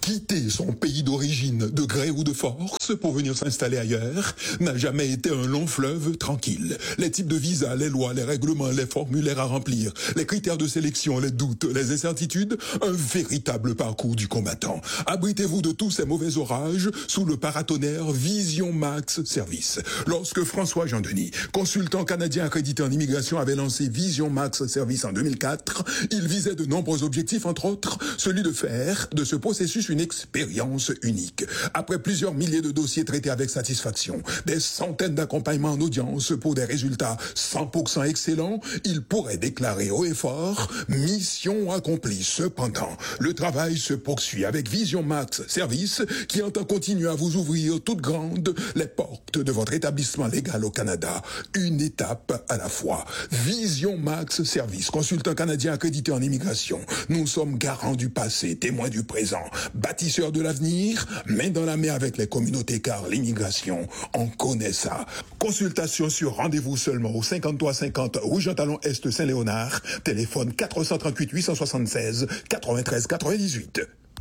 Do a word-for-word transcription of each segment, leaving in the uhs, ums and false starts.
Quitter son pays d'origine de gré ou de force pour venir s'installer ailleurs n'a jamais été un long fleuve tranquille. Les types de visas, les lois, les règlements, les formulaires à remplir, les critères de sélection, les doutes, les incertitudes, un véritable parcours du combattant. Abritez-vous de tous ces mauvais orages sous le paratonnerre Vision Max Service. Lorsque François Jean-Denis, consultant canadien accrédité en immigration, avait lancé Vision Max Service en deux mille quatre, il visait de nombreux objectifs, entre autres, celui de faire de ce processus une expérience unique. Après plusieurs milliers de dossiers traités avec satisfaction, des centaines d'accompagnements en audience pour des résultats cent pour cent excellents, il pourrait déclarer haut et fort « Mission accomplie ». Cependant, le travail se poursuit avec Vision Max Service qui entend continuer à vous ouvrir toutes grandes les portes de votre établissement légal au Canada, une étape à la fois. Vision Max Service, consultant canadien accrédité en immigration. Nous sommes garants du passé, témoins du présent, bâtisseurs de l'avenir, main dans la main avec les communautés, car l'immigration, on connaît ça. Consultation sur rendez-vous seulement au cinquante-trois cinquante rue Jean-Talon Est Saint-Léonard, téléphone quatre cent trente-huit huit cent soixante-seize quatre-vingt-treize quatre-vingt-dix-huit.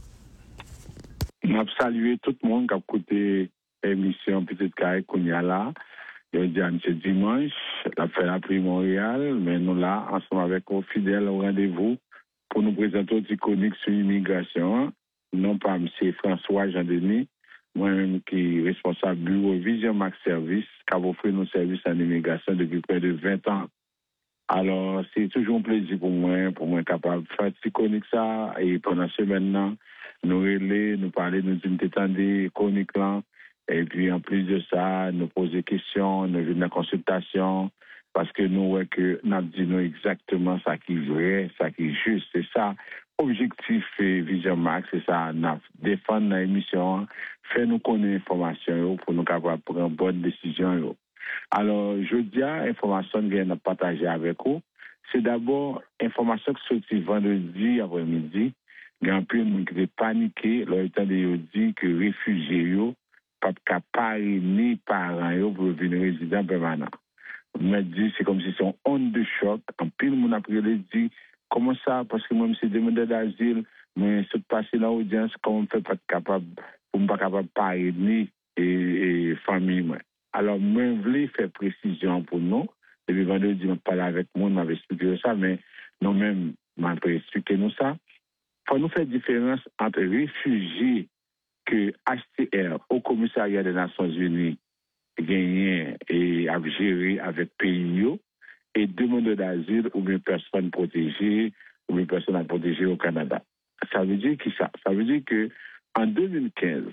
Je salue tout le monde qui a écouté l'émission Petite Carré Kounyala. Je dis à M. Dimanche, la fait la prix Montréal, mais nous là, ensemble avec nos fidèles au rendez-vous pour nous présenter une chronique sur l'immigration. Non pas M. François Jean-Denis, moi-même qui est responsable du bureau Vision Max Service, qui a offert nos services en immigration depuis près de vingt ans. Alors, c'est toujours un plaisir pour moi, pour moi capable de faire cette chronique ça, et pendant ce maintenant, nous relayer, nous parler, nous entendre chronique là, et puis en plus de ça, nous poser des questions, nous venir en consultation, parce que nous voyons que nous disons exactement ça qui est vrai, ça qui est juste, c'est ça. Objectif Vision Max, c'est ça, nous défendre l'émission, faire nous connaître l'information pour nous capables prendre une bonne décision. Alors, je dis à l'information que nous partager avec vous, c'est d'abord l'information qui sortit vendredi après-midi. Il y a un peu de monde qui est paniqué, le temps de dire que les réfugiés ne peuvent pas parler ni parents pour devenir résidents permanents. On m'a dit c'est comme si c'est une onde de choc. En plus, le monde après le dit comment ça, parce que moi, je suis demandeur d'asile, mais se passer dans l'audience, comment on ne peut pas être capable, pour ne pas capable de parler ni et, et famille. Moi. Alors, moi, je voulais faire précision pour nous. Depuis vendredi, je parlais avec moi, je m'avais expliqué ça, mais nous-mêmes, je m'avais expliqué nous ça. Il faut nous faire différence entre réfugiés que H C R, au commissariat des Nations Unies, gagnent et a géré avec pays et demandeurs d'asile ou bien personnes protégées ou bien personnes à protéger au Canada. Ça veut dire que ça, ça veut dire que en deux mille quinze,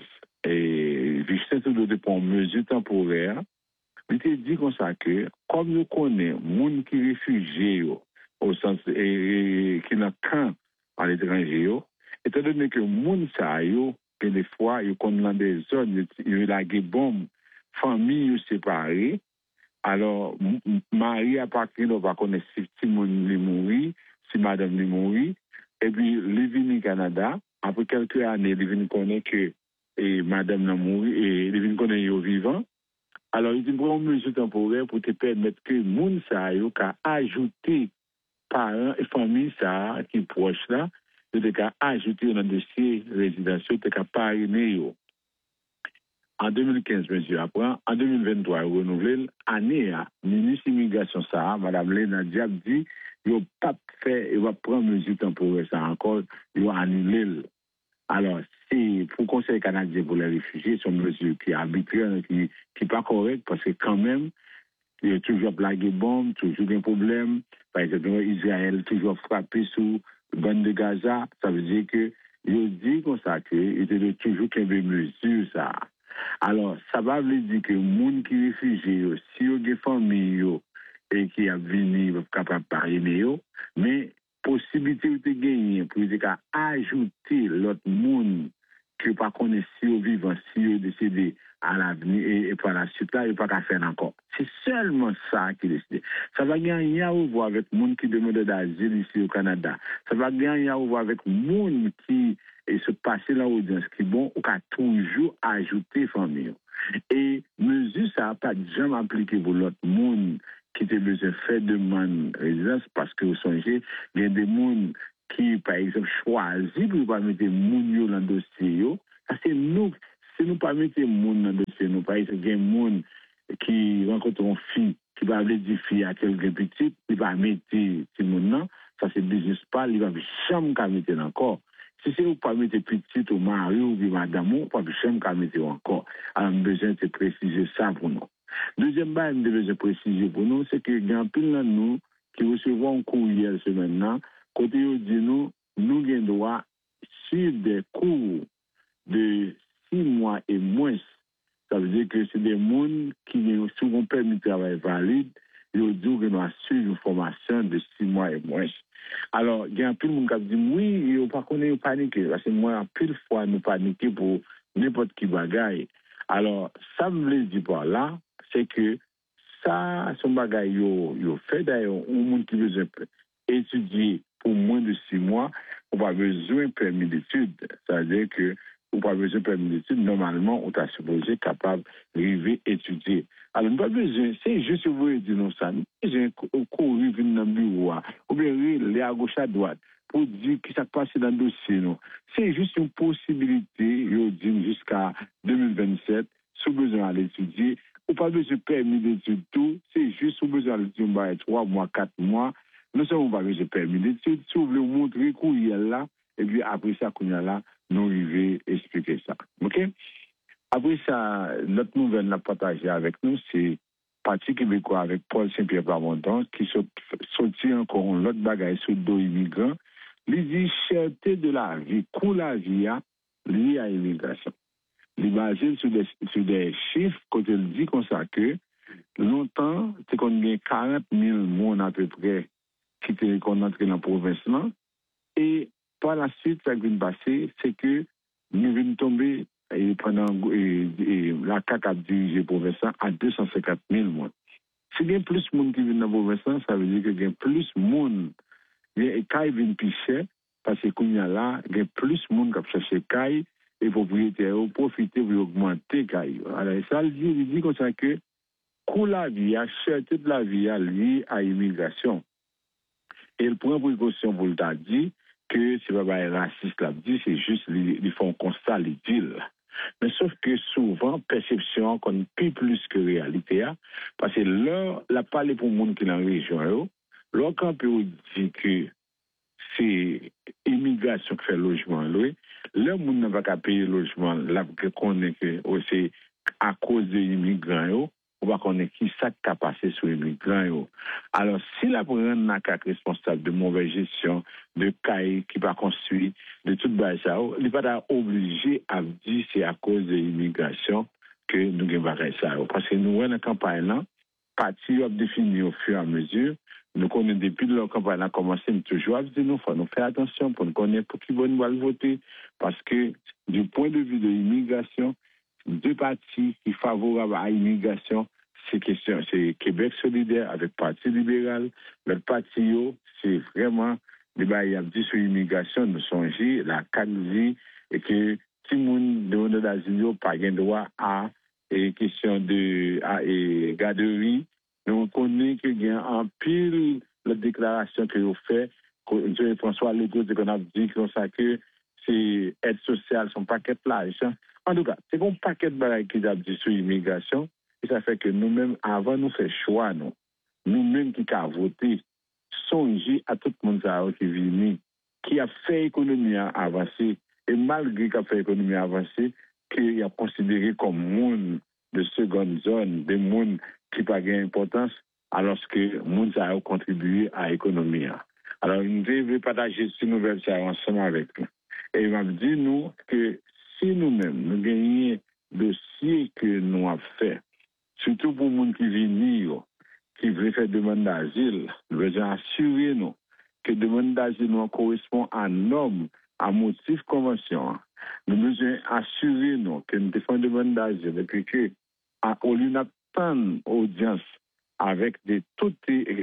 et Justin Trudeau pour une mesure temporaire, il était dit comme ça que comme nous connaissons les gens qui réfugiés au sens et, et qui n'ont qu'un à l'étranger, étant donné que les gens ça yo, que des fois ils connaissent dans des zones, ils ont des bombes, familles séparées. Alors, Marie a pas qu'il ne va connaître si Timon est mort, si madame est mort. Et puis, il est venu au Canada. Après quelques années, il est venu connaître que et madame est mort et il est venu connaître qu'il est vivant. Alors, il dit prend une mesure temporaire pour te permettre que les gens ça yo ka ajouter parents et famille ça qui est proche là, de ka ajouter dans le dossier résidentiel, de ka parrainer yo. En deux mille quinze, monsieur, après, en deux mille vingt-trois, renouvelé, année, ministre immigration, ça, madame Léna Diab dit, il n'a pas fait, il va prendre mesure temporaire, ça encore, il va annuler. Alors, c'est pour le Conseil canadien pour les réfugiés, c'est une mesure qui est arbitraire, qui n'est pas correcte, parce que quand même, il y a toujours blagué bombe, toujours des problèmes. Par exemple, Israël toujours frappé sous le bande de Gaza. Ça veut dire que, il dit comme ça, qu'il y a toujours des mesures, ça. Alors, ça va veut dire que les gens qui sont réfugiés, si ils ont des familles et qui ont venu, ils sont capables de parler, mais possibilité de gagner pour ajouter l'autre monde qui ne pas connaître si ils vivent, si ils décident à l'avenir et, et par la suite, là, ils ne peuvent pas faire encore. C'est seulement ça qui est décidé. Ça va gagner à voir avec les gens qui demandent d'asile ici au Canada. Ça va gagner à voir avec les gens qui et se passer dans l'audience qui bon, on a toujours ajouté famille. Et mesure ça n'a pas jamais appliqué pour l'autre monde qui a besoin de faire demande résidence parce que vous songez, il y a des gens qui, par exemple, choisi pour ne pas mettre moun dans le dossier, ça c'est nous, si nous pas mettre moun dans le dossier, nous, par exemple, il y a moun qui rencontre une fille, qui va aller dire fille à quelqu'un petit, il va mettre ce moun, ça c'est business pas, il va jamais mettre encore. Si c'est vous pas mettre petit ou mari ou madame, vous pas jamais mettre encore. Alors, on a besoin de préciser ça pour nous. Deuxième chose, on a besoin de préciser pour nous, c'est que il y a un peu de nous qui recevons un courrier ce maintenant, côté où dit nous, nous avons droit suivre des cours de six mois et moins. Ça veut dire que c'est des gens qui ont souvent permis de travail valide, ils ont dit qu'on doit suivre une formation de six mois et moins. Alors, il y a un peu de monde qui dit oui, il ne faut pas qu'on ait paniqué. Parce que moi, pile fois, nous paniquer pour n'importe qui bagaille. Alors, ça me veut dire par là, c'est que ça, son bagaille, il fait d'ailleurs, un monde qui veut étudier pour moins de six mois, on n'a pas besoin de permis d'études. Ça veut dire que on n'a pas besoin de permis d'études. Normalement, on est supposé capable d'arriver à étudier. Alors, on n'a pas besoin, c'est juste vous dire non ça. J'ai un cours dans le bureau, ou bien aller à gauche à droite pour dire ce qui s'est passé dans le dossier. C'est juste une possibilité, je dis jusqu'à deux mille vingt-sept, sous besoin d'étudier. On n'a pas besoin de permis d'études tout, c'est juste sous besoin d'étudier trois mois, quatre mois. Nous n'avons pas besoin de permis d'études. Si vous voulez vous montrer qu'il y a là, et puis après ça, qu'on y a là, nous arrivons à expliquer ça. OK? Après ça, notre nouvelle l'a partagée avec nous, c'est Parti québécois avec Paul Saint-Pierre Plamondon, qui sortit encore l'autre bagaille sur deux immigrants. Il dit cherté de la vie, coût la vie lié à l'immigration. Il basé sur des, sur des chiffres, quand il dit comme ça que longtemps, c'est qu'on a quarante mille monde à peu près qui étaient qu'on entre dans la province là. Et par la suite, ça qui vient passer, c'est que nous venons tomber et pendant et, et la C A C a dirigé la province à deux cent cinquante mille monde. Si il y a plus de monde qui vient dans la province, ça veut dire qu'il y a plus de monde. Et quand ils viennent picher, parce que il y a là, il y a plus de monde qui cherche caille et propriétaires profiter pour augmenter caille. Alors ça il dit, il dit comme ça que coût la vie, cherté de la vie liée à l'immigration. Et il prend précaution pour le dire que c'est pas un raciste là, dit c'est juste ils font constat les deals. Mais sauf que souvent perception qu'on plus plus que réalité parce que là la parler pour monde qui dans la région là quand peut dire que c'est immigration qui fait logement là le monde n'a pas payer logement là qu'on est que c'est à cause des immigrants on va connaître qui ça qui a passé sur les migrants. Alors, si la première n'a qu'à être responsable de mauvaise gestion, de caille qui va construire, de tout ça, il n'est pas obligé à dire c'est à cause de l'immigration que nous avons ça. Parce que nous, dans la campagne, là, parti a défini au fur et à mesure. Nous connaissons depuis que la campagne a commencé, nous toujours à dire nous faut nous faire attention pour nous connaître pour qui vont nous voter. Parce que du point de vue de l'immigration, deux partis qui favorables à l'immigration, c'est question, c'est Québec solidaire avec le Parti libéral. Le parti, c'est vraiment, il y a dit sur l'immigration, nous songez, la C A C et que tout le monde demande d'asile pas de droit à et question de à, et garderie. Nous connaissons qu'il y a un pile la déclaration que vous faites, que François Legault qu'on a dit comme ça que c'est aide sociale, son paquet là. En tout cas, c'est un paquet de bagages qui a dit sur l'immigration, et ça fait que nous-mêmes, avant nous faire choix, nous, nous-mêmes qui avons voté, songer à tout le monde qui vient, qui a fait l'économie avancer, et malgré qu'il a fait l'économie avancer, qu'il a considéré comme monde de seconde zone, des mondes qui n'ont pas d'importance, alors que le monde a contribué à l'économie. Alors, nous devons partager ces nouvelles ensemble avec nous. Et il m'a dit, nous, que si nous-mêmes, nous gagnons le dossier que nous avons fait, surtout pour les gens qui viennent, qui veulent faire demande d'asile, nous devons assurer nous que la demande d'asile nous correspond à normes, à motif convention. Nous devons assurer nous que nous devons demande d'asile et puis que, au lieu d'attendre audience avec de toutes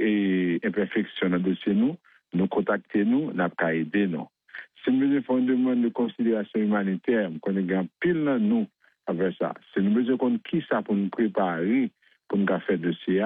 les imperfections dans le dossier, nous, nous contacter nous, nous avons aider nous. Si nous avons une demande de considération humanitaire, nous avons pile dans nous avec ça. Si nous avons qui ça pour nous préparer, pour nous faire dossier,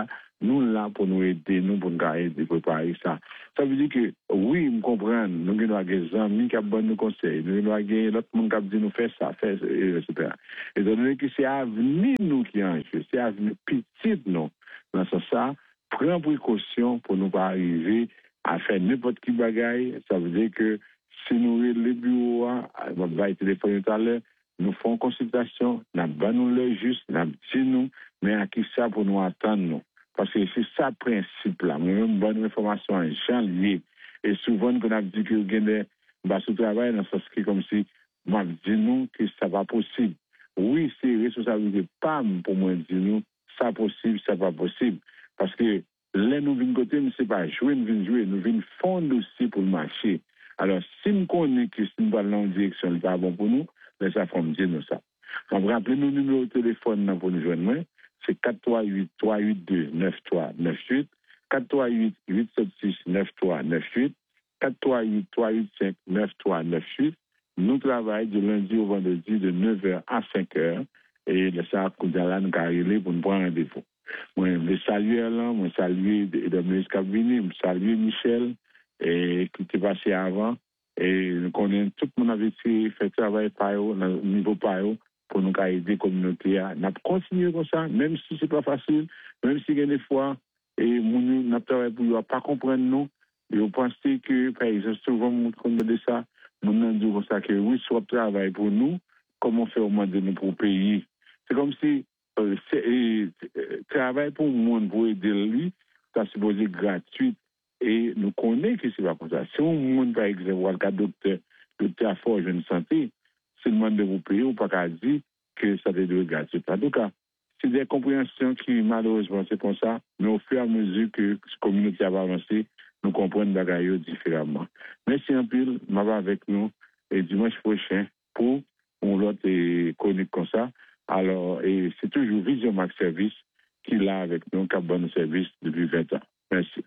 nous là pour nous aider, nous pour nous aider, préparer ça. Ça veut dire que, oui, nous comprenons, nous avons des amis qui ont nous conseils, nous avons l'autre monde qui a dit nous faire ça, faire ça, et cetera. Et donc, que c'est l'avenir nous qui est en jeu, c'est l'avenir petit nous. Dans ce sens, prenons précaution pour ne pas arriver à faire n'importe qui bagaille. Ça veut dire que si nous les bureaux, on va téléphoner tout à l'heure, nous faisons consultation, nous avons le juste, nous dit nous, mais à qui ça pour nous attendre nous. Parce que c'est ça le principe là. Nous avons une bonne information en gens liés. Et souvent, nous avons dit que nous avons ce travail dans ce sens qui comme si, moi, dit nous que ça va possible. Oui, c'est responsabilité pas pour moi dire nous, ça possible, ça pas possible. Parce que là, nous venons côté, nous ne pas jouer, nous venons jouer, nous venons fondre aussi pour le marché. Alors, si nous connaissons que si nous allons dans une direction, ce n'est pas bon pour nous, mais ça faut me dire nous ça. On va rappeler nos numéros de téléphone pour nous joindre. C'est quatre trois huit, trois huit deux, neuf trois neuf huit, quatre trois huit, huit sept six, neuf trois neuf huit, quatre trois huit, trois huit cinq, neuf trois neuf huit. Nous travaillons du lundi au vendredi de neuf heures à cinq heures. Et le ça, nous allons nous carrer pour nous prendre rendez-vous. Moi, je veux saluer Alain, je salue Dominique Cabini, je salue Michel, et qui était passé avant. Et nous connaissons tout le monde avait fait travail par eux, au niveau par eux, pour nous aider la communauté. Nous avons continué comme ça, même si ce n'est pas facile, même si il y a des fois, et nous avons travaillé pour ne pas comprendre nous. Et vous pensez que, par exemple, souvent, nous connaissons ça, nous avons dit comme ça que oui, soit travail pour nous, comment faire au moins de nous pour le pays. C'est comme si euh, c'est, euh, travail pour le monde, pour aider lui, c'est supposé gratuit. Et nous connaissons que ce n'est pas comme ça. Si on monde, par exemple, un docteur, docteur fort jeune santé, c'est le monde de vous payer ou pas qu'à dire que ça doit être gratuit. En tout cas, c'est des compréhensions qui, malheureusement, c'est comme ça, mais au fur et à mesure que la communauté va avancer, nous comprenons les bagailles différemment. Merci un peu, m'avoir avec nous, et dimanche prochain, pour on l'autre chronique comme ça. Alors, et c'est toujours Vision Max Service qui l'a avec nous, qui a bon service depuis vingt ans. Merci.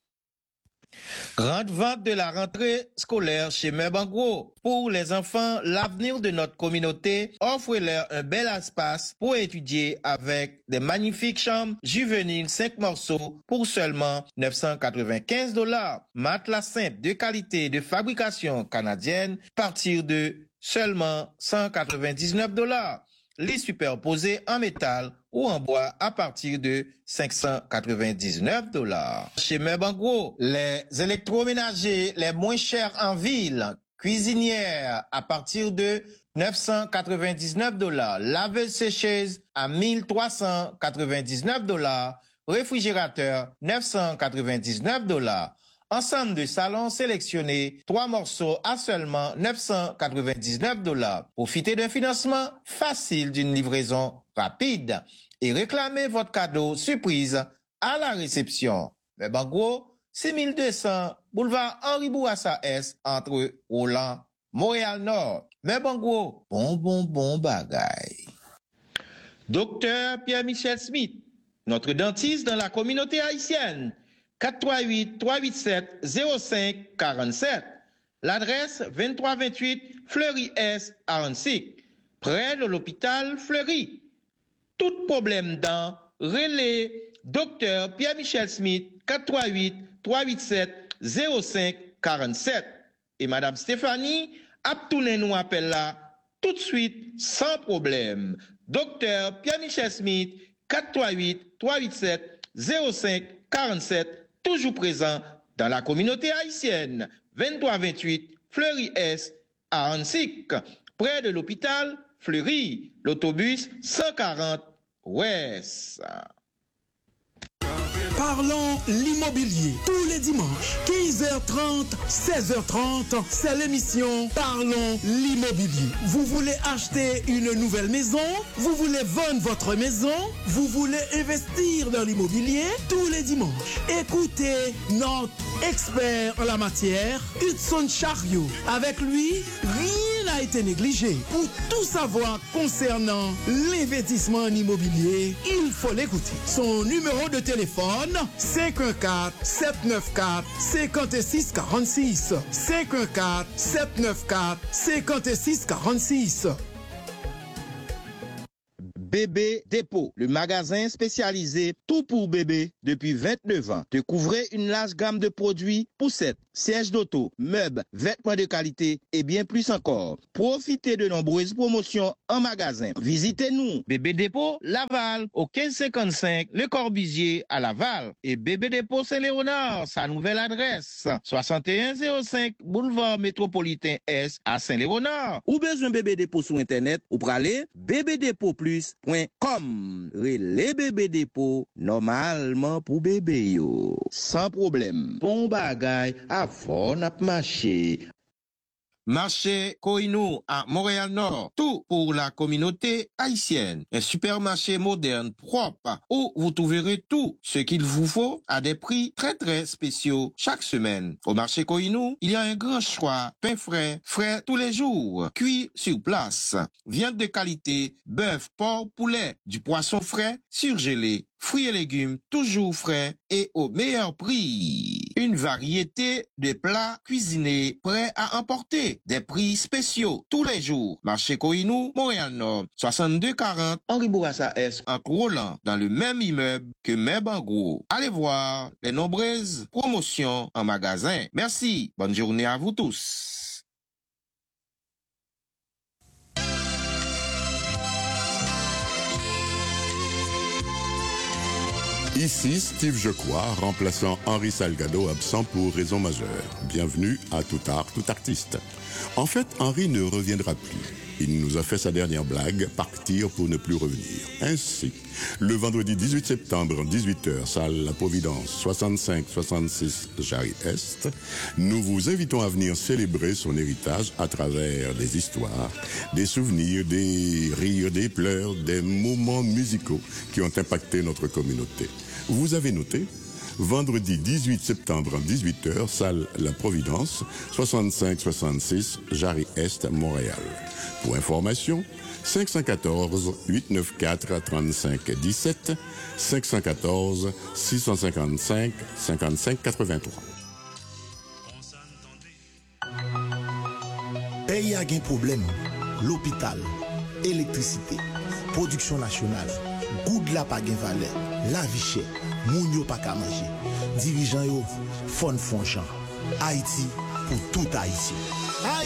Grande vente de la rentrée scolaire chez Merbangro. Pour les enfants, l'avenir de notre communauté offre-leur un bel espace pour étudier avec des magnifiques chambres juvéniles cinq morceaux pour seulement neuf cent quatre-vingt-quinze dollars. Matelas simple de qualité de fabrication canadienne à partir de seulement cent quatre-vingt-dix-neuf dollars. Les superposés en métal ou en bois à partir de cinq cent quatre-vingt-dix-neuf dollars. Chez Merbangro, les électroménagers les moins chers en ville, cuisinières à partir de neuf cent quatre-vingt-dix-neuf dollars, laveuse-sécheuse à mille trois cent quatre-vingt-dix-neuf dollars, réfrigérateur neuf cent quatre-vingt-dix-neuf dollars. Ensemble de salons sélectionnés, trois morceaux à seulement neuf cent quatre-vingt-dix-neuf dollars. Profitez d'un financement facile d'une livraison rapide et réclamez votre cadeau surprise à la réception. Merbangro, six mille deux cents, boulevard Henri Bourassa S, entre Roland, Montréal-Nord. Merbangro, bon, bon, bon bagaille. Docteur Pierre-Michel Smith, notre dentiste dans la communauté haïtienne. quatre trois huit, trois huit sept, zéro cinq quatre sept. L'adresse vingt-trois vingt-huit Fleury Est à Annecy, près de l'hôpital Fleury. Tout problème dent, relais docteur Pierre-Michel Smith quatre trois huit, trois huit sept, zéro cinq quatre sept. Et Madame Stéphanie Aptounen nous appelle là tout de suite sans problème. Docteur Pierre-Michel Smith quatre trois huit, trois huit sept, zéro cinq quatre sept. Toujours présent dans la communauté haïtienne, vingt-trois vingt-huit Fleury Est à Annecy, près de l'hôpital Fleury, l'autobus cent quarante Ouest. Parlons l'immobilier. Tous les dimanches, quinze heures trente, seize heures trente, c'est l'émission Parlons l'immobilier. Vous voulez acheter une nouvelle maison? Vous voulez vendre votre maison? Vous voulez investir dans l'immobilier? Tous les dimanches, écoutez notre expert en la matière, Hudson Chariot. Avec lui, rien n'a été négligé. Pour tout savoir concernant l'investissement en immobilier, il faut l'écouter. Son numéro de téléphone, cinq un quatre, sept neuf quatre, cinq six quatre six. cinq un quatre, sept neuf quatre, cinq six quatre six. Bébé Dépôt, le magasin spécialisé tout pour bébé depuis vingt-neuf ans. Découvrez une large gamme de produits, poussettes, sièges d'auto, meubles, vêtements de qualité et bien plus encore. Profitez de nombreuses promotions en magasin. Visitez-nous. Bébé Dépôt, Laval, au quinze cinquante-cinq, Le Corbusier à Laval. Et Bébé Dépôt Saint-Léonard, sa nouvelle adresse, soixante et un zéro cinq, boulevard métropolitain Est à Saint-Léonard. Ou besoin Bébé Dépôt sur Internet, ou pralé bébé dépôt plus point com. Relais Bébé Dépôt, normalement pour bébé yo. Sans problème. Bon bagay, à fond ap marché. Marché Koinou à Montréal-Nord, tout pour la communauté haïtienne. Un supermarché moderne, propre, où vous trouverez tout ce qu'il vous faut à des prix très très spéciaux chaque semaine. Au marché Koinou, il y a un grand choix, pain frais, frais tous les jours, cuit sur place, viande de qualité, bœuf, porc, poulet, du poisson frais, surgelé, fruits et légumes toujours frais et au meilleur prix. Une variété de plats cuisinés prêts à emporter. Des prix spéciaux tous les jours. Marché Koinou, Montréal-Nord, soixante-deux quarante, Henri Bourassa Est, en Roland, dans le même immeuble que Meb en gros. Allez voir les nombreuses promotions en magasin. Merci. Bonne journée à vous tous. Ici Steve Jecroix, remplaçant Henri Salgado, absent pour raison majeure. Bienvenue à Tout Art, Tout Artiste. En fait, Henri ne reviendra plus. Il nous a fait sa dernière blague, partir pour ne plus revenir. Ainsi, le vendredi dix-huit septembre, dix-huit heures, salle La Providence, soixante-cinq soixante-six Jarry Est, nous vous invitons à venir célébrer son héritage à travers des histoires, des souvenirs, des rires, des pleurs, des moments musicaux qui ont impacté notre communauté. Vous avez noté ? Vendredi dix-huit septembre, dix-huit heures, salle La Providence, soixante-cinq soixante-six Jarry Est, Montréal. Pour information, cinq un quatre, huit neuf quatre, trente-cinq dix-sept, cinq un quatre, six cinq cinq, cinquante-cinq quatre-vingt-trois. Pays a un problème. L'hôpital, électricité, production nationale, goût de la pa gen valeur, la vie chère, moun yo pa ka manger. Dirigeant yo, fon fon chan. Haïti pour tout Haïtien.